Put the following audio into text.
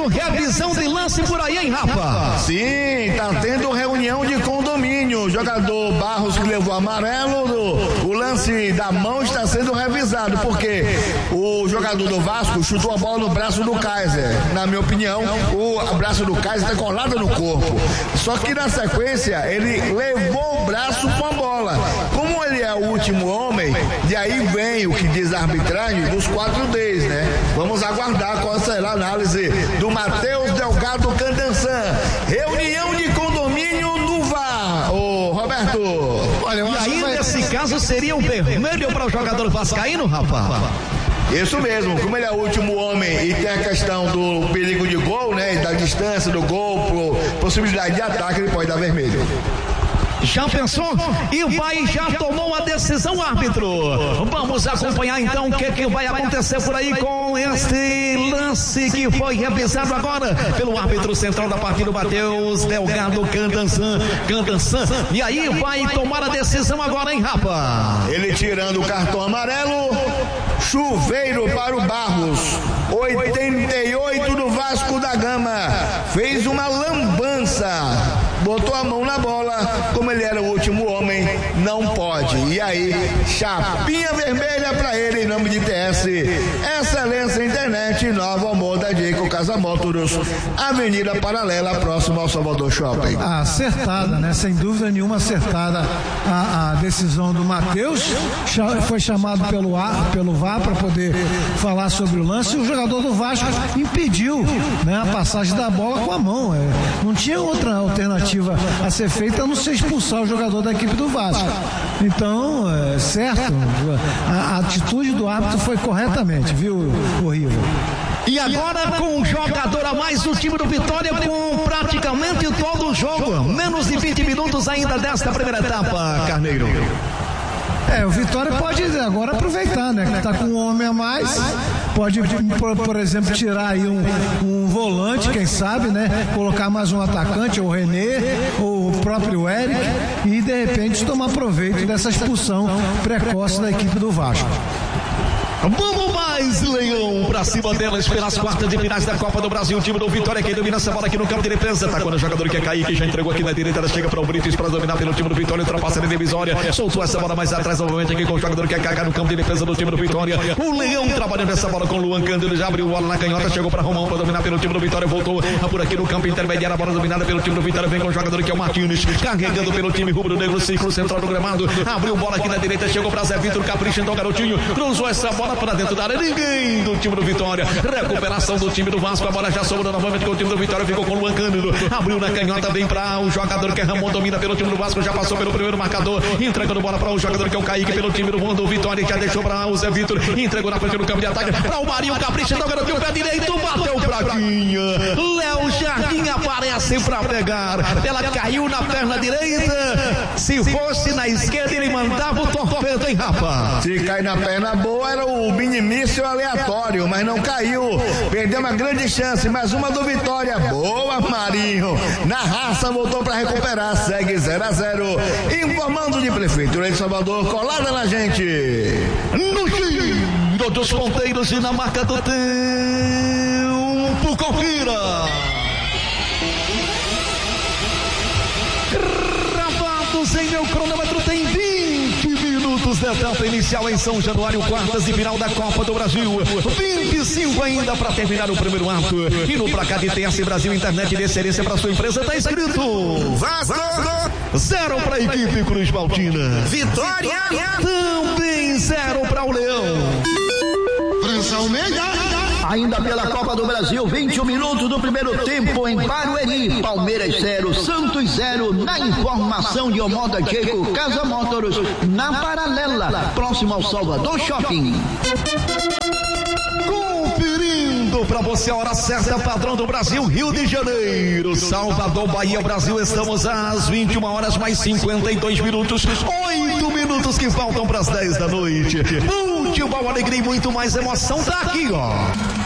tendo revisão de lance por aí, hein, Rafa? Sim, tá tendo reunião de condomínio. O jogador Barros que levou amarelo, o lance da mão está sendo revisado, porque o jogador do Vasco chutou a bola no braço do Kaiser. Na minha opinião, o braço do Kaiser está colado no corpo. Só que na sequência, ele levou o braço com a bola. Como ele é o último homem, de aí vem o que diz a arbitragem dos 4Ds, né? Vamos aguardar qual será a análise do Matheus Delgado Candançan. Reunião de condomínio no VAR, ô Roberto. Olha, e aí, nesse caso, seria um vermelho para o jogador vascaíno, Rafa? Isso mesmo, como ele é o último homem e tem a questão do perigo de gol, né? Da distância do gol, possibilidade de ataque, ele pode dar vermelho. Já pensou? E já tomou a decisão, árbitro. Vamos acompanhar então o que vai acontecer por aí com este lance que foi revisado agora pelo árbitro central da partida, Matheus Delgado Candançan. E aí vai tomar a decisão agora, hein, Rafa? Ele tirando o cartão amarelo, chuveiro para o Barros. 88 do Vasco da Gama. Fez uma lambança. Botou a mão na bola, como ele era o último homem, não pode. E aí, chapinha vermelha pra ele em nome de TS. Excelência Internet, Nova Amor da Jacob Casa Motors, Avenida Paralela, próximo ao Salvador Shopping. Acertada, né? Sem dúvida nenhuma acertada a decisão do Matheus. Foi chamado pelo VAR para poder falar sobre o lance. E o jogador do Vasco impediu, né, a passagem da bola com a mão. Não tinha outra alternativa a ser feita a não ser expulsar o jogador da equipe do Vasco. Então, certo, a atitude do árbitro foi corretamente, viu, horrível. E agora com um jogador a mais, o time do Vitória com praticamente todo o jogo, menos de 20 minutos ainda desta primeira etapa, Carneiro. O Vitória pode agora aproveitar, né? Que tá com um homem a mais, pode, por exemplo, tirar aí um volante, quem sabe, né? Colocar mais um atacante, ou o René, ou o próprio Eric, e de repente tomar proveito dessa expulsão precoce da equipe do Vasco. Vamos mais, Leão, pra cima delas pelas quartas de finais da Copa do Brasil. O time do Vitória que domina essa bola aqui no campo de defesa. Tá quando o jogador quer cair, que já entregou aqui na direita, ela chega para o Brites para dominar pelo time do Vitória, ultrapassa a divisória, soltou essa bola mais atrás novamente aqui com o jogador que quer cair no campo de defesa do time do Vitória. O Leão trabalhando essa bola com o Luan Cândido, já abriu bola na canhota, chegou para Romão para dominar pelo time do Vitória, voltou por aqui no campo intermediário, a bola dominada pelo time do Vitória, vem com o jogador que é o Martins, carregando pelo time rubro-negro, círculo central do gramado, abriu bola aqui na direita, chegou para Zé Vitor, capricha então garotinho, cruzou essa bola para dentro da área, ninguém do time do Vitória, recuperação do time do Vasco, a bola já sobrou novamente com o time do Vitória, ficou com o Luan Cândido, abriu na canhota, vem para o jogador que é Ramon, domina pelo time do Vasco, já passou pelo primeiro marcador, entregando bola para o jogador que é o Kaique, pelo time do Vitória, já deixou para o Zé Vitor, entregou na frente do campo de ataque, para o Marinho, capricha, então garotinho, pé direito, bateu fraquinha, Léo Jardim aparece para pegar, ela caiu na perna direita, se fosse na esquerda ele mandava o torpedo, hein, Rafa? Se cai na perna boa era o minimício aleatório, mas não caiu, perdeu uma grande chance, mais uma do Vitória, boa Marinho, na raça voltou para recuperar, segue 0-0, informando de Prefeitura de Salvador, colada na gente, no giro dos ponteiros e na marca do tempo, confira, gravados em meu cronômetro, tem 20 minutos da etapa inicial em São Januário, quartas de final da Copa do Brasil, 25 ainda para terminar o primeiro ato, e no placar de TS Brasil, internet de excelência para sua empresa, tá escrito Vasco 0 para a equipe Cruz Maltina, Vitória também 0 para o Leão. França Almeida. Ainda pela Copa do Brasil, 21 minutos do primeiro tempo em Barueri, Palmeiras 0, Santos 0, na informação de Omoda Jacob Casa Motors, na Paralela, próximo ao Salvador Shopping. Conferindo para você a hora certa, padrão do Brasil, Rio de Janeiro, Salvador, Bahia, Brasil, estamos às 21 horas mais 52 minutos, 8 minutos que faltam para as 10 da noite. Futebol, alegria e muito mais emoção, tá aqui, ó.